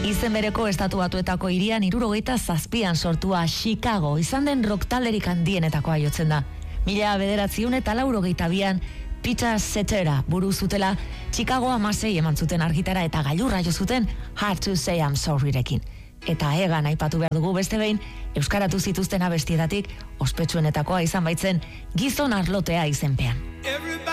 Izen bereko estatu batuetako hirian 77an sortua Chicago izan den rock talderik handienetakoa jotzen da. 1982an Peter Cetera buru zutela Chicago 16 eman zuten argitara eta gailurra jo zuten Hard to Say I'm Sorryrekin. Eta egan aipatu behar dugu beste behin, euskaratu zituzten abestietatik ospetsuenetakoa izan baitzen Gizon Arlotea izenpean.